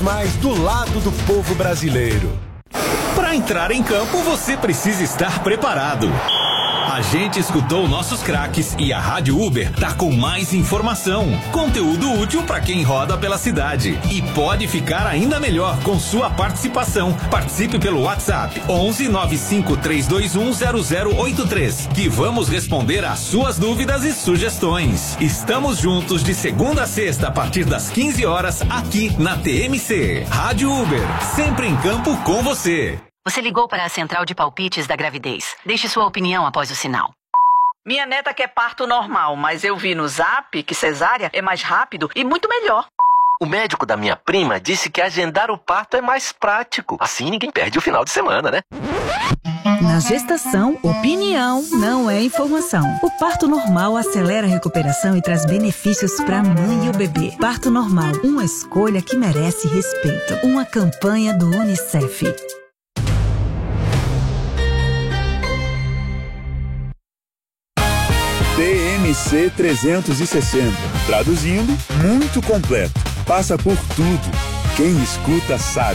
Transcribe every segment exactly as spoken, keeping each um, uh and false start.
Mais do lado do povo brasileiro. Para entrar em campo, você precisa estar preparado. A gente escutou nossos craques e a Rádio Uber tá com mais informação, conteúdo útil para quem roda pela cidade. E pode ficar ainda melhor com sua participação. Participe pelo WhatsApp onze nove cinco três dois um zero zero oito três, que vamos responder às suas dúvidas e sugestões. Estamos juntos de segunda a sexta a partir das quinze horas aqui na T M C. Rádio Uber, sempre em campo com você. Você ligou para a central de palpites da gravidez. Deixe sua opinião após o sinal. Minha neta quer parto normal, mas eu vi no Zap que cesárea é mais rápido e muito melhor. O médico da minha prima disse que agendar o parto é mais prático. Assim ninguém perde o final de semana, né? Na gestação, opinião não é informação. O parto normal acelera a recuperação e traz benefícios para a mãe e o bebê. Parto normal, uma escolha que merece respeito. Uma campanha do Unicef. T M C trezentos e sessenta. Traduzindo, muito completo. Passa por tudo. Quem escuta sabe.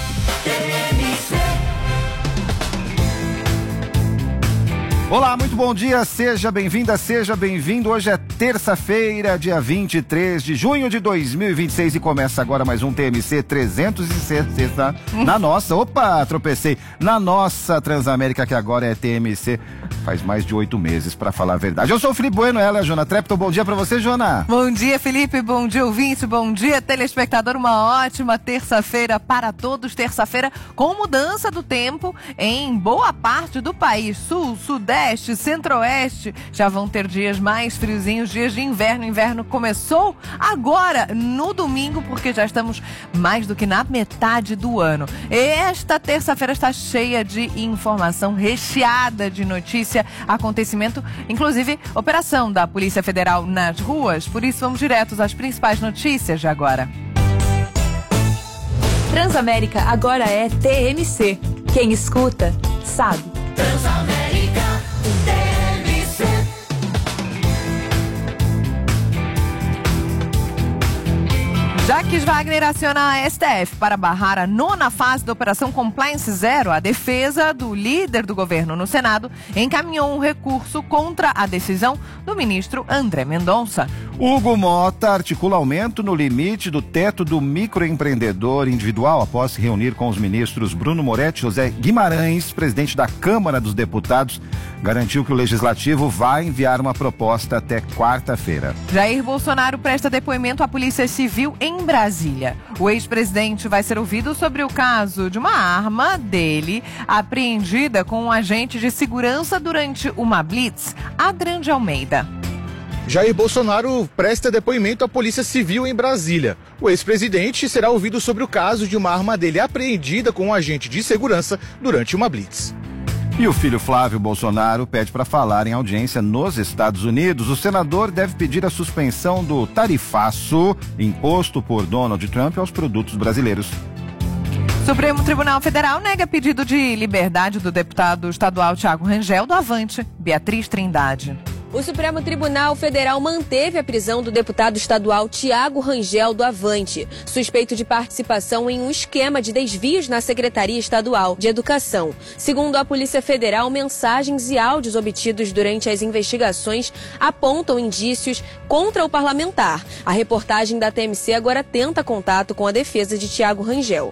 Olá, muito bom dia, seja bem-vinda, seja bem-vindo. Hoje é terça-feira, dia vinte e três de junho de dois mil e vinte e seis e começa agora mais um T M C trezentos e sessenta na nossa, opa, tropecei, na nossa Transamérica, que agora é T M C, faz mais de oito meses, pra falar a verdade. Eu sou o Felipe Bueno, ela é a Jona Trepton. Bom dia pra você, Jona. Bom dia, Felipe, bom dia, ouvinte, bom dia, telespectador. Uma ótima terça-feira para todos, terça-feira com mudança do tempo em boa parte do país, sul, sudeste, centro-oeste, já vão ter dias mais friozinhos, dias de inverno. Inverno começou agora, no domingo, porque já estamos mais do que na metade do ano. Esta terça-feira está cheia de informação, recheada de notícia, acontecimento, inclusive operação da Polícia Federal nas ruas. Por isso, vamos diretos às principais notícias de agora. Transamérica agora é T M C. Quem escuta, sabe. Transamérica. Jacques Wagner aciona a S T F para barrar a nona fase da Operação Compliance Zero. A defesa do líder do governo no Senado encaminhou um recurso contra a decisão do ministro André Mendonça. Hugo Mota articula aumento no limite do teto do microempreendedor individual após se reunir com os ministros Bruno Moretti e José Guimarães. Presidente da Câmara dos Deputados garantiu que o Legislativo vai enviar uma proposta até quarta-feira. Jair Bolsonaro presta depoimento à Polícia Civil em Brasília. O ex-presidente vai ser ouvido sobre o caso de uma arma dele apreendida com um agente de segurança durante uma blitz. Adrian de Almeida. Jair Bolsonaro presta depoimento à Polícia Civil em Brasília. O ex-presidente será ouvido sobre o caso de uma arma dele apreendida com um agente de segurança durante uma blitz. E o filho Flávio Bolsonaro pede para falar em audiência nos Estados Unidos. O senador deve pedir a suspensão do tarifaço imposto por Donald Trump aos produtos brasileiros. Supremo Tribunal Federal nega pedido de liberdade do deputado estadual Tiago Rangel do Avante, Beatriz Trindade. O Supremo Tribunal Federal manteve a prisão do deputado estadual Tiago Rangel do Avante, suspeito de participação em um esquema de desvios na Secretaria Estadual de Educação. Segundo a Polícia Federal, mensagens e áudios obtidos durante as investigações apontam indícios contra o parlamentar. A reportagem da T M C agora tenta contato com a defesa de Tiago Rangel.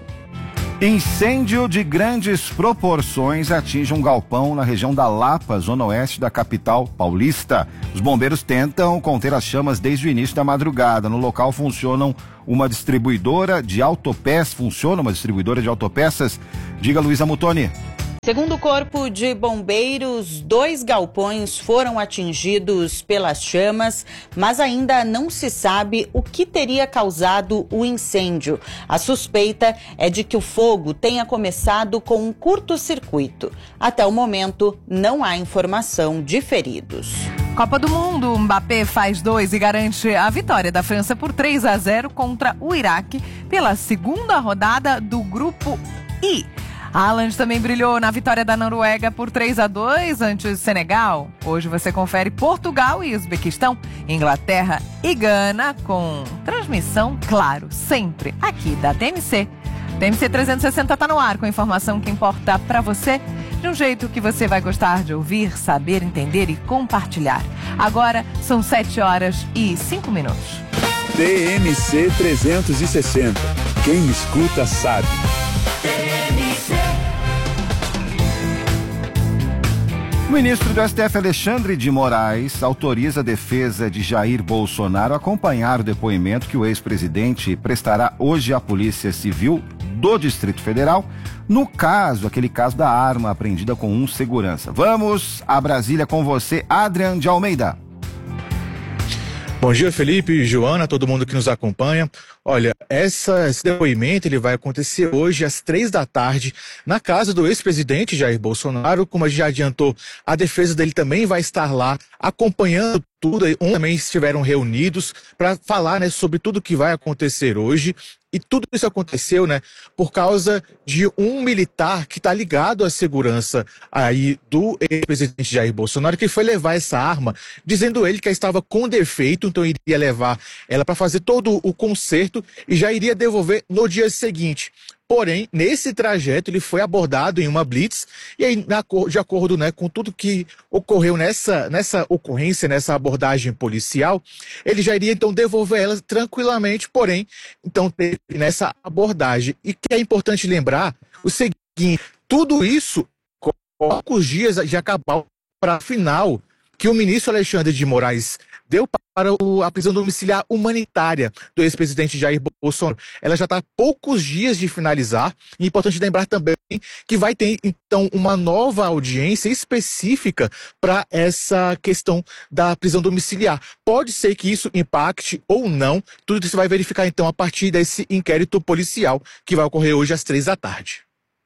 Incêndio de grandes proporções atinge um galpão na região da Lapa, zona oeste da capital paulista. Os bombeiros tentam conter as chamas desde o início da madrugada. No local funcionam uma distribuidora de autopeças, funciona uma distribuidora de autopeças. Diga, Luísa Mutoni. Segundo o Corpo de Bombeiros, dois galpões foram atingidos pelas chamas, mas ainda não se sabe o que teria causado o incêndio. A suspeita é de que o fogo tenha começado com um curto-circuito. Até o momento, não há informação de feridos. Copa do Mundo, Mbappé faz dois e garante a vitória da França por três a zero contra o Iraque pela segunda rodada do Grupo I. Haaland também brilhou na vitória da Noruega por três a dois ante o Senegal. Hoje você confere Portugal e Uzbequistão, Inglaterra e Gana, com transmissão, claro, sempre aqui da T M C. T M C trezentos e sessenta está no ar com a informação que importa para você, de um jeito que você vai gostar de ouvir, saber, entender e compartilhar. Agora são sete horas e cinco minutos. T M C trezentos e sessenta. Quem escuta sabe. O ministro do S T F, Alexandre de Moraes, autoriza a defesa de Jair Bolsonaro a acompanhar o depoimento que o ex-presidente prestará hoje à Polícia Civil do Distrito Federal, no caso, aquele caso da arma apreendida com um segurança. Vamos a Brasília com você, Adrian de Almeida. Bom dia, Felipe, Joana, todo mundo que nos acompanha. Olha, essa, esse depoimento ele vai acontecer hoje às três da tarde na casa do ex-presidente Jair Bolsonaro. Como a gente já adiantou, a defesa dele também vai estar lá acompanhando tudo. Ontem também estiveram reunidos para falar, né, sobre tudo que vai acontecer hoje. E tudo isso aconteceu, né, por causa de um militar que está ligado à segurança aí do ex-presidente Jair Bolsonaro, que foi levar essa arma, dizendo ele que ela estava com defeito, então iria levar ela para fazer todo o conserto e já iria devolver no dia seguinte. Porém, nesse trajeto, ele foi abordado em uma blitz e aí, de acordo, né, com tudo que ocorreu nessa, nessa ocorrência, nessa abordagem policial, ele já iria, então, devolver ela tranquilamente, porém, então, teve nessa abordagem. E que é importante lembrar o seguinte, tudo isso, poucos dias de acabar para a final que o ministro Alexandre de Moraes deu para a prisão domiciliar humanitária do ex-presidente Jair Bolsonaro. Ela já está a poucos dias de finalizar. E é importante lembrar também que vai ter, então, uma nova audiência específica para essa questão da prisão domiciliar. Pode ser que isso impacte ou não. Tudo isso vai verificar, então, a partir desse inquérito policial que vai ocorrer hoje às três da tarde.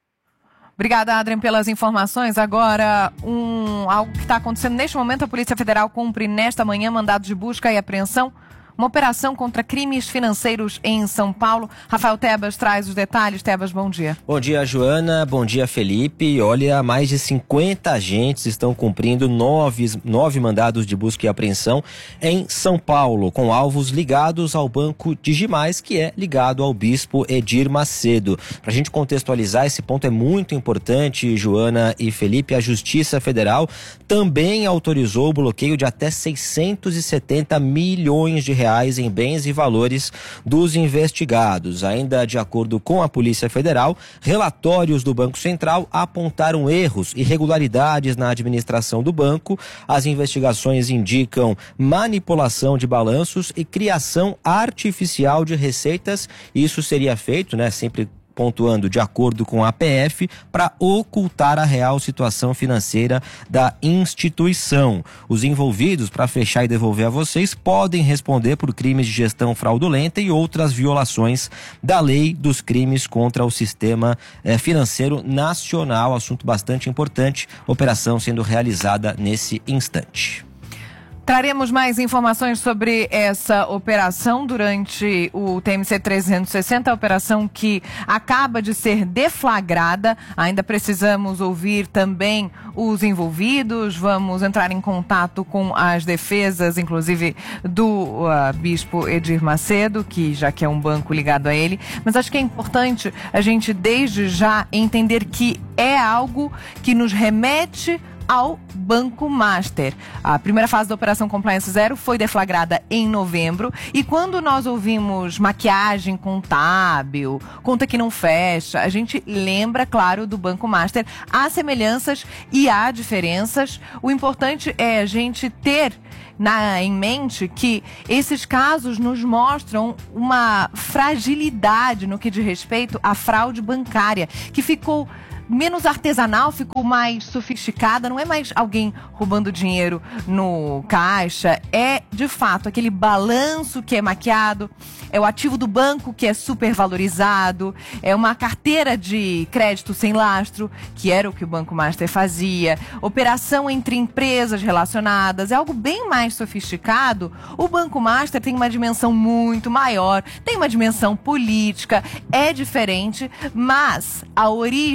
Obrigada, Adrian, pelas informações. Agora, um, algo que está acontecendo neste momento, a Polícia Federal cumpre nesta manhã mandados de busca e apreensão, uma operação contra crimes financeiros em São Paulo. Rafael Tebas traz os detalhes. Tebas, bom dia. Bom dia, Joana. Bom dia, Felipe. Olha, mais de cinquenta agentes estão cumprindo nove, nove mandados de busca e apreensão em São Paulo, com alvos ligados ao Banco Digimais, que é ligado ao bispo Edir Macedo. Para a gente contextualizar, esse ponto é muito importante, Joana e Felipe. A Justiça Federal também autorizou o bloqueio de até seiscentos e setenta milhões de reais em bens e valores dos investigados. Ainda de acordo com a Polícia Federal, relatórios do Banco Central apontaram erros e irregularidades na administração do banco. As investigações indicam manipulação de balanços e criação artificial de receitas. Isso seria feito, né, sempre pontuando de acordo com a A P F, para ocultar a real situação financeira da instituição. Os envolvidos, para fechar e devolver a vocês, podem responder por crimes de gestão fraudulenta e outras violações da lei dos crimes contra o sistema eh, financeiro nacional. Assunto bastante importante, operação sendo realizada nesse instante. Traremos mais informações sobre essa operação durante o T M C trezentos e sessenta, a operação que acaba de ser deflagrada. Ainda precisamos ouvir também os envolvidos, vamos entrar em contato com as defesas, inclusive do uh, bispo Edir Macedo, que já que é um banco ligado a ele. Mas acho que é importante a gente desde já entender que é algo que nos remete ao Banco Master. A primeira fase da Operação Compliance Zero foi deflagrada em novembro e quando nós ouvimos maquiagem contábil, conta que não fecha, a gente lembra, claro, do Banco Master. Há semelhanças e há diferenças. O importante é a gente ter na, em mente que esses casos nos mostram uma fragilidade no que diz respeito à fraude bancária, que ficou menos artesanal, ficou mais sofisticada, não é mais alguém roubando dinheiro no caixa, é de fato aquele balanço que é maquiado, é o ativo do banco que é supervalorizado, é uma carteira de crédito sem lastro, que era o que o Banco Master fazia, operação entre empresas relacionadas, é algo bem mais sofisticado. O Banco Master tem uma dimensão muito maior, tem uma dimensão política, é diferente, mas a origem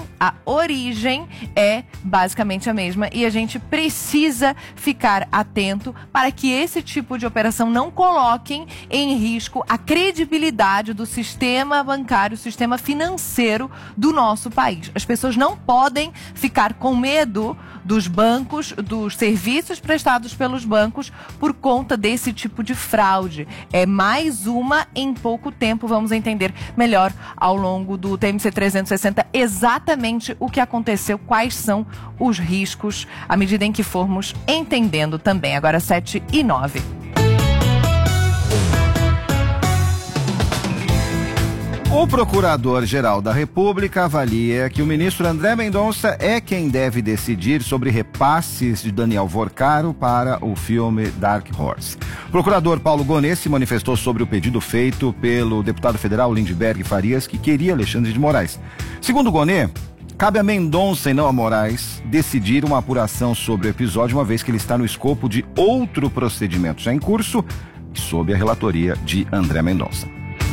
a origem é basicamente a mesma e a gente precisa ficar atento para que esse tipo de operação não coloquem em risco a credibilidade do sistema bancário, sistema financeiro do nosso país. As pessoas não podem ficar com medo dos bancos, dos serviços prestados pelos bancos por conta desse tipo de fraude. É mais uma em pouco tempo, vamos entender melhor ao longo do T M C trezentos e sessenta exatamente o que aconteceu, quais são os riscos, à medida em que formos entendendo também. Agora sete e nove. O Procurador-Geral da República avalia que o ministro André Mendonça é quem deve decidir sobre repasses de Daniel Vorcaro para o filme Dark Horse. O procurador Paulo Gonet se manifestou sobre o pedido feito pelo deputado federal Lindbergh Farias, que queria Alexandre de Moraes. Segundo Gonet, cabe a Mendonça e não a Moraes decidir uma apuração sobre o episódio, uma vez que ele está no escopo de outro procedimento já em curso, sob a relatoria de André Mendonça.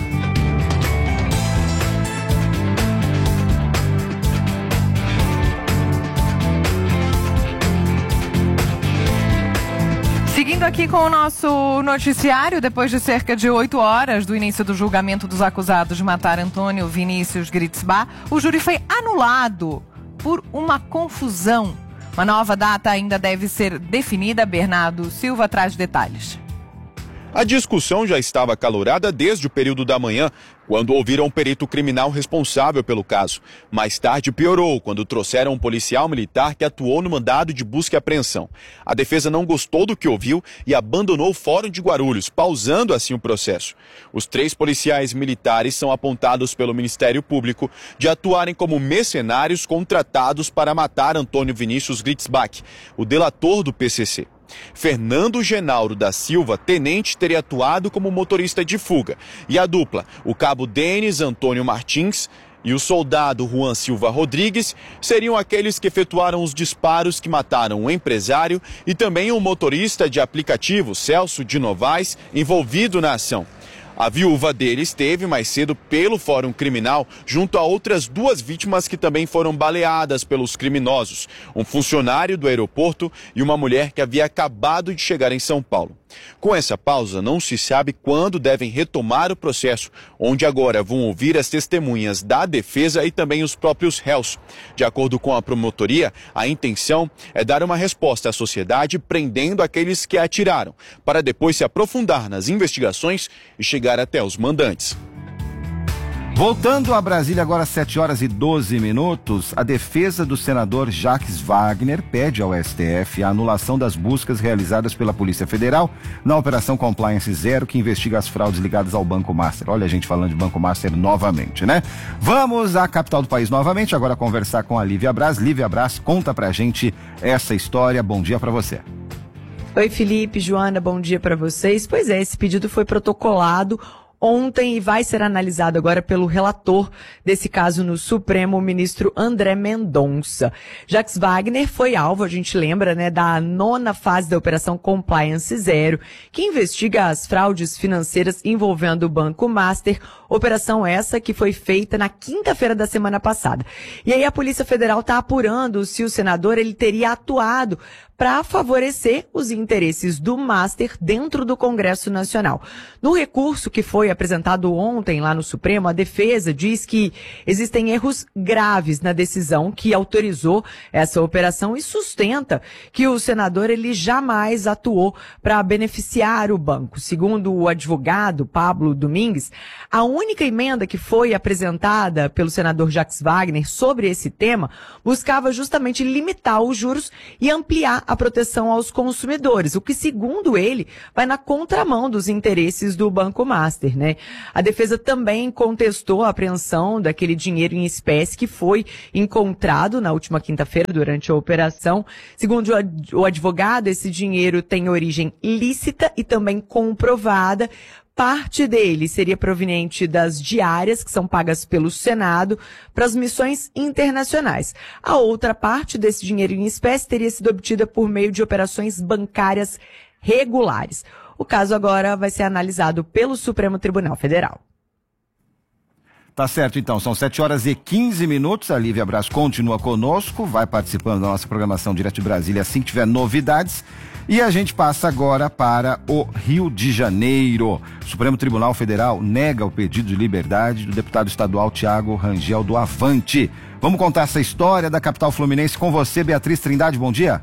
Seguindo aqui com o nosso noticiário, depois de cerca de oito horas do início do julgamento dos acusados de matar Antônio Vinícius Gritzbach, o júri foi anulado por uma confusão. Uma nova data ainda deve ser definida. Bernardo Silva traz detalhes. A discussão já estava acalorada desde o período da manhã, quando ouviram o perito criminal responsável pelo caso. Mais tarde piorou, quando trouxeram um policial militar que atuou no mandado de busca e apreensão. A defesa não gostou do que ouviu e abandonou o Fórum de Guarulhos, pausando assim o processo. Os três policiais militares são apontados pelo Ministério Público de atuarem como mercenários contratados para matar Antônio Vinícius Gritzbach, o delator do P C C. Fernando Genauro da Silva, tenente, teria atuado como motorista de fuga. E a dupla, o cabo Denis Antônio Martins e o soldado Juan Silva Rodrigues, seriam aqueles que efetuaram os disparos que mataram o empresário e também o motorista de aplicativo Celso de Novaes, envolvido na ação. A viúva dele esteve mais cedo pelo Fórum Criminal junto a outras duas vítimas que também foram baleadas pelos criminosos, um funcionário do aeroporto e uma mulher que havia acabado de chegar em São Paulo. Com essa pausa, não se sabe quando devem retomar o processo, onde agora vão ouvir as testemunhas da defesa e também os próprios réus. De acordo com a promotoria, a intenção é dar uma resposta à sociedade prendendo aqueles que atiraram, para depois se aprofundar nas investigações e chegar até os mandantes. Voltando a Brasília, agora às sete horas e doze minutos, a defesa do senador Jacques Wagner pede ao S T F a anulação das buscas realizadas pela Polícia Federal na Operação Compliance Zero, que investiga as fraudes ligadas ao Banco Master. Olha a gente falando de Banco Master novamente, né? Vamos à capital do país novamente, agora conversar com a Lívia Braz. Lívia Braz, conta pra gente essa história. Bom dia pra você. Oi, Felipe, Joana, bom dia pra vocês. Pois é, esse pedido foi protocolado ontem e vai ser analisado agora pelo relator desse caso no Supremo, o ministro André Mendonça. Jacques Wagner foi alvo, a gente lembra, né, da nona fase da Operação Compliance Zero, que investiga as fraudes financeiras envolvendo o Banco Master, operação essa que foi feita na quinta-feira da semana passada. E aí a Polícia Federal está apurando se o senador ele teria atuado para favorecer os interesses do Master dentro do Congresso Nacional. No recurso que foi apresentado ontem lá no Supremo, a defesa diz que existem erros graves na decisão que autorizou essa operação e sustenta que o senador ele jamais atuou para beneficiar o banco. Segundo o advogado Pablo Domingues, a única emenda que foi apresentada pelo senador Jacques Wagner sobre esse tema buscava justamente limitar os juros e ampliar a proteção aos consumidores, o que, segundo ele, vai na contramão dos interesses do Banco Master, né? A defesa também contestou a apreensão daquele dinheiro em espécie que foi encontrado na última quinta-feira durante a operação. Segundo o advogado, esse dinheiro tem origem lícita e também comprovada. Parte dele seria proveniente das diárias que são pagas pelo Senado para as missões internacionais. A outra parte desse dinheiro em espécie teria sido obtida por meio de operações bancárias regulares. O caso agora vai ser analisado pelo Supremo Tribunal Federal. Tá certo, então. São sete horas e quinze minutos. A Lívia Braz continua conosco, vai participando da nossa programação direto de Brasília assim que tiver novidades. E a gente passa agora para o Rio de Janeiro. O Supremo Tribunal Federal nega o pedido de liberdade do deputado estadual Tiago Rangel do Avante. Vamos contar essa história da capital fluminense com você, Beatriz Trindade. Bom dia.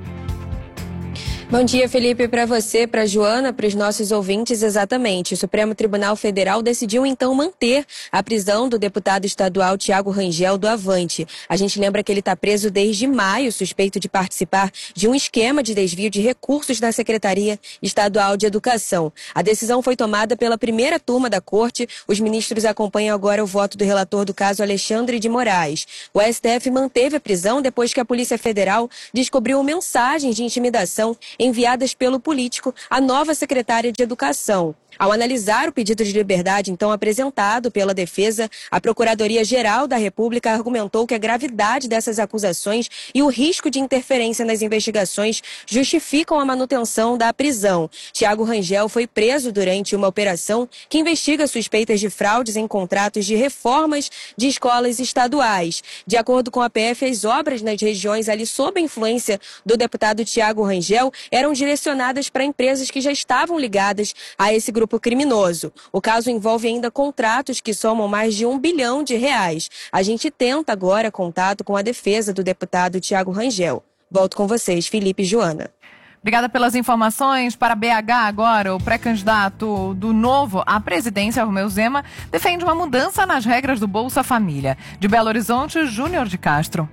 Bom dia, Felipe, para você, para Joana, para os nossos ouvintes, exatamente. O Supremo Tribunal Federal decidiu então manter a prisão do deputado estadual Tiago Rangel do Avante. A gente lembra que ele está preso desde maio, suspeito de participar de um esquema de desvio de recursos da Secretaria Estadual de Educação. A decisão foi tomada pela primeira turma da Corte. Os ministros acompanham agora o voto do relator do caso, Alexandre de Moraes. O S T F manteve a prisão depois que a Polícia Federal descobriu mensagens de intimidação enviadas pelo político à nova secretária de Educação. Ao analisar o pedido de liberdade, então apresentado pela defesa, a Procuradoria-Geral da República argumentou que a gravidade dessas acusações e o risco de interferência nas investigações justificam a manutenção da prisão. Tiago Rangel foi preso durante uma operação que investiga suspeitas de fraudes em contratos de reformas de escolas estaduais. De acordo com a P F, as obras nas regiões ali sob a influência do deputado Tiago Rangel eram direcionadas para empresas que já estavam ligadas a esse grupo criminoso. O caso envolve ainda contratos que somam mais de um bilhão de reais. A gente tenta agora contato com a defesa do deputado Tiago Rangel. Volto com vocês, Felipe e Joana. Obrigada pelas informações. Para B H agora, o pré-candidato do Novo à presidência, Romeu Zema, defende uma mudança nas regras do Bolsa Família. De Belo Horizonte, Júnior de Castro.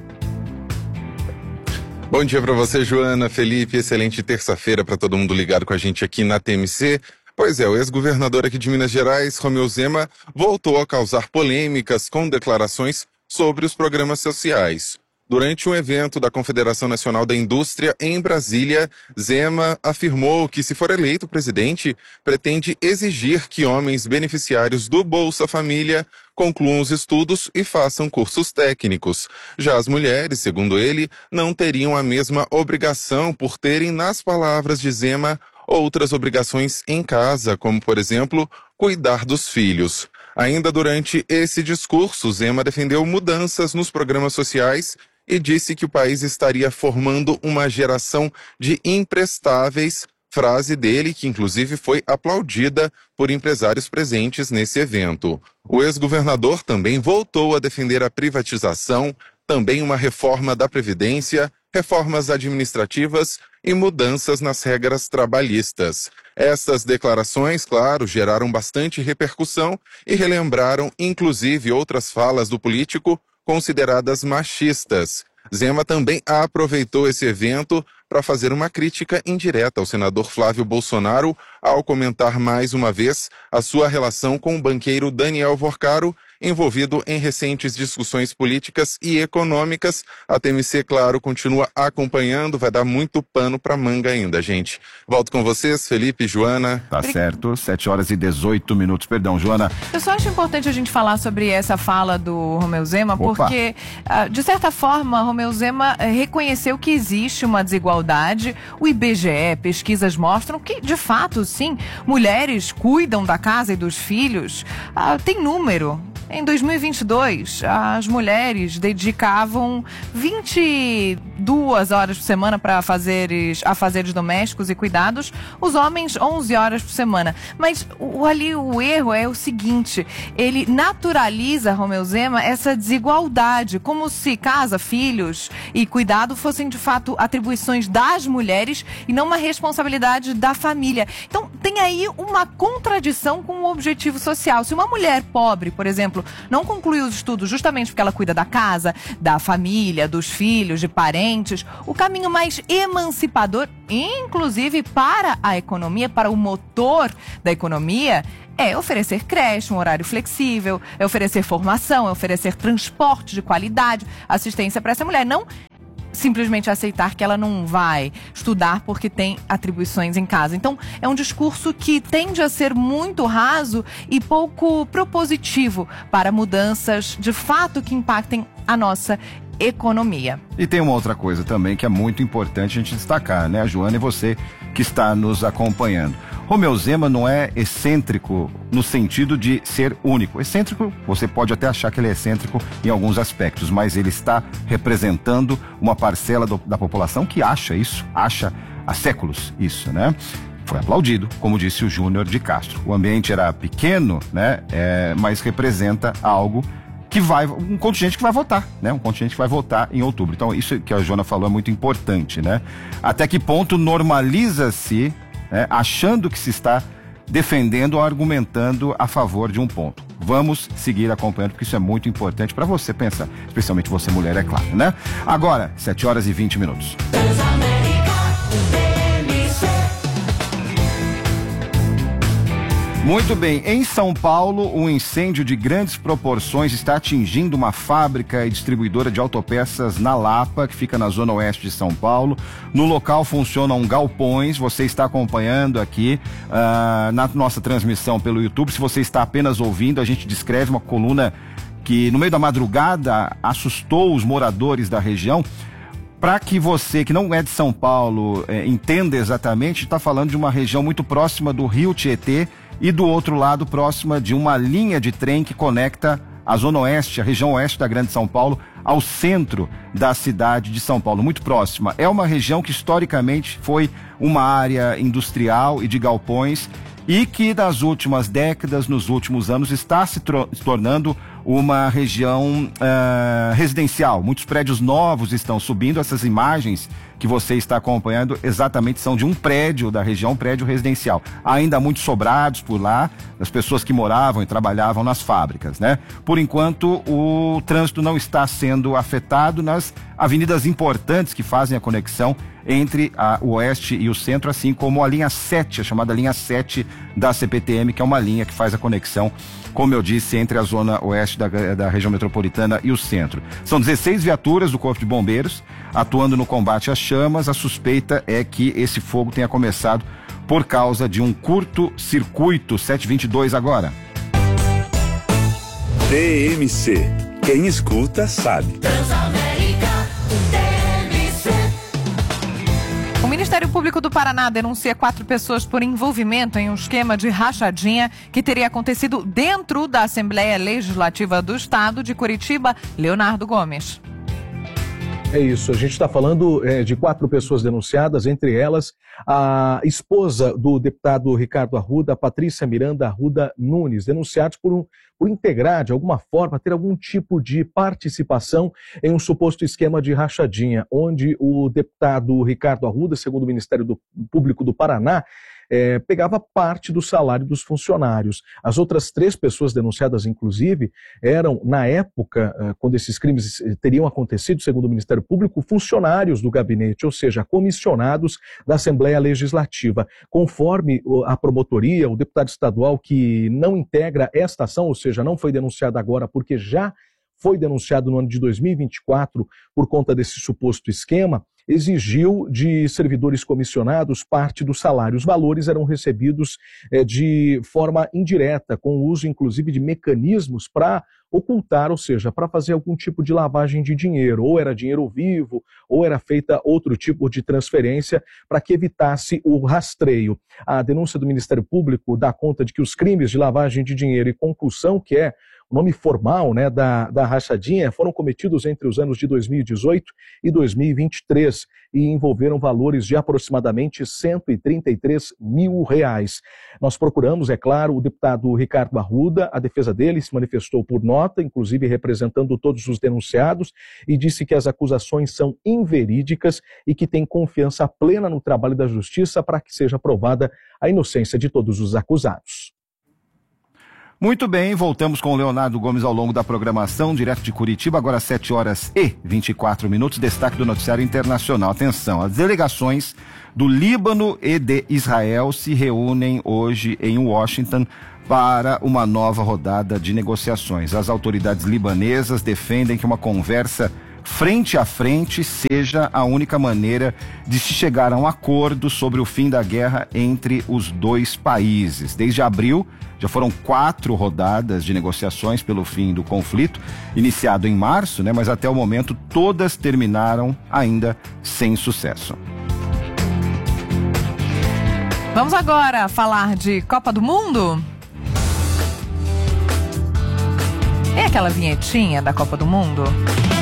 Bom dia para você, Joana, Felipe. Excelente terça-feira para todo mundo ligado com a gente aqui na T M C. Pois é, o ex-governador aqui de Minas Gerais, Romeu Zema, voltou a causar polêmicas com declarações sobre os programas sociais. Durante um evento da Confederação Nacional da Indústria em Brasília, Zema afirmou que, se for eleito presidente, pretende exigir que homens beneficiários do Bolsa Família concluam os estudos e façam cursos técnicos. Já as mulheres, segundo ele, não teriam a mesma obrigação por terem, nas palavras de Zema, outras obrigações em casa, como, por exemplo, cuidar dos filhos. Ainda durante esse discurso, Zema defendeu mudanças nos programas sociais e disse que o país estaria formando uma geração de imprestáveis, frase dele que inclusive foi aplaudida por empresários presentes nesse evento. O ex-governador também voltou a defender a privatização, também uma reforma da Previdência, reformas administrativas e mudanças nas regras trabalhistas. Essas declarações, claro, geraram bastante repercussão e relembraram inclusive outras falas do político consideradas machistas. Zema também aproveitou esse evento para fazer uma crítica indireta ao senador Flávio Bolsonaro ao comentar mais uma vez a sua relação com o banqueiro Daniel Vorcaro, envolvido em recentes discussões políticas e econômicas. A T M C, claro, continua acompanhando, vai dar muito pano para manga ainda, gente. Volto com vocês, Felipe, Joana. Tá certo, sete horas e dezoito minutos, perdão, Joana. Eu só acho importante a gente falar sobre essa fala do Romeu Zema, Opa. porque, de certa forma, Romeu Zema reconheceu que existe uma desigualdade. O I B G E, pesquisas mostram que, de fato, sim, mulheres cuidam da casa e dos filhos. Ah, tem número. Em dois mil e vinte e dois, as mulheres dedicavam vinte e duas horas por semana para fazeres, afazeres domésticos e cuidados, os homens onze horas por semana. Mas o, ali o erro é o seguinte, ele naturaliza, Romeu Zema, essa desigualdade, como se casa, filhos e cuidado fossem de fato atribuições das mulheres e não uma responsabilidade da família. Então tem aí uma contradição com o objetivo social. Se uma mulher pobre, por exemplo, não conclui os estudos justamente porque ela cuida da casa, da família, dos filhos, de parentes, o caminho mais emancipador, inclusive para a economia, para o motor da economia, é oferecer creche, um horário flexível, é oferecer formação, é oferecer transporte de qualidade, assistência para essa mulher. Não simplesmente aceitar que ela não vai estudar porque tem atribuições em casa. Então, é um discurso que tende a ser muito raso e pouco propositivo para mudanças de fato que impactem a nossa economia. E tem uma outra coisa também que é muito importante a gente destacar, né, Joana, e você que está nos acompanhando. Romeu Zema não é excêntrico no sentido de ser único. Excêntrico, você pode até achar que ele é excêntrico em alguns aspectos, mas ele está representando uma parcela do, da população que acha isso, acha há séculos isso, né? Foi aplaudido, como disse o Júnior de Castro. O ambiente era pequeno, né? É, mas representa algo que vai, um contingente que vai votar, né? Um contingente que vai votar em outubro. Então, isso que a Jona falou é muito importante, né? Até que ponto normaliza-se, né, achando que se está defendendo ou argumentando a favor de um ponto. Vamos seguir acompanhando, porque isso é muito importante para você pensar, especialmente você mulher, é claro, né? Agora, sete horas e vinte minutos. Muito bem, em São Paulo, um incêndio de grandes proporções está atingindo uma fábrica e distribuidora de autopeças na Lapa, que fica na zona oeste de São Paulo. No local funcionam galpões, você está acompanhando aqui uh, na nossa transmissão pelo YouTube. Se você está apenas ouvindo, a gente descreve uma coluna que no meio da madrugada assustou os moradores da região. Para que você, que não é de São Paulo, é, entenda exatamente, está falando de uma região muito próxima do Rio Tietê e do outro lado próxima de uma linha de trem que conecta a zona oeste, a região oeste da Grande São Paulo, ao centro da cidade de São Paulo, muito próxima. É uma região que historicamente foi uma área industrial e de galpões e que nas últimas décadas, nos últimos anos, está se, se tornando uma região uh, residencial. Muitos prédios novos estão subindo. Essas imagens que você está acompanhando exatamente são de um prédio da região, um prédio residencial. Ainda muitos sobrados por lá, das pessoas que moravam e trabalhavam nas fábricas, né? Por enquanto, o trânsito não está sendo afetado nas avenidas importantes que fazem a conexão entre a, o oeste e o centro, assim como a linha sete, a chamada linha sete da C P T M, que é uma linha que faz a conexão, como eu disse, entre a zona oeste da, da região metropolitana e o centro. São dezesseis viaturas do Corpo de Bombeiros atuando no combate às chamas. A suspeita é que esse fogo tenha começado por causa de um curto-circuito. sete e vinte e dois agora. T M C. Quem escuta sabe. O Ministério Público do Paraná denuncia quatro pessoas por envolvimento em um esquema de rachadinha que teria acontecido dentro da Assembleia Legislativa do Estado de Curitiba. Leonardo Gomes. É isso, a gente está falando é, de quatro pessoas denunciadas, entre elas a esposa do deputado Ricardo Arruda, Patrícia Miranda Arruda Nunes, denunciados por, um, por integrar, de alguma forma, ter algum tipo de participação em um suposto esquema de rachadinha, onde o deputado Ricardo Arruda, segundo o Ministério do Público do Paraná, É, pegava parte do salário dos funcionários. As outras três pessoas denunciadas, inclusive, eram, na época, quando esses crimes teriam acontecido, segundo o Ministério Público, funcionários do gabinete, ou seja, comissionados da Assembleia Legislativa. Conforme a promotoria, o deputado estadual que não integra esta ação, ou seja, não foi denunciado agora porque já foi denunciado no ano de dois mil e vinte e quatro por conta desse suposto esquema, exigiu de servidores comissionados parte do salário. Os valores eram recebidos é, de forma indireta, com o uso, inclusive, de mecanismos para ocultar, ou seja, para fazer algum tipo de lavagem de dinheiro, ou era dinheiro vivo, ou era feita outro tipo de transferência para que evitasse o rastreio. A denúncia do Ministério Público dá conta de que os crimes de lavagem de dinheiro e concussão, que é o nome formal, né, da, da rachadinha, foram cometidos entre os anos de dois mil e dezoito e dois mil e vinte e três e envolveram valores de aproximadamente cento e trinta e três mil reais. Nós procuramos, é claro, o deputado Ricardo Arruda. A defesa dele se manifestou por nota, inclusive representando todos os denunciados, e disse que as acusações são inverídicas e que tem confiança plena no trabalho da justiça para que seja provada a inocência de todos os acusados. Muito bem, voltamos com o Leonardo Gomes ao longo da programação, direto de Curitiba, agora às sete horas e vinte e quatro minutos, destaque do noticiário internacional. Atenção, as delegações do Líbano e de Israel se reúnem hoje em Washington para uma nova rodada de negociações. As autoridades libanesas defendem que uma conversa frente a frente seja a única maneira de se chegar a um acordo sobre o fim da guerra entre os dois países. Desde abril, já foram quatro rodadas de negociações pelo fim do conflito, iniciado em março, né? Mas até o momento todas terminaram ainda sem sucesso. Vamos agora falar de Copa do Mundo? É aquela vinhetinha da Copa do Mundo?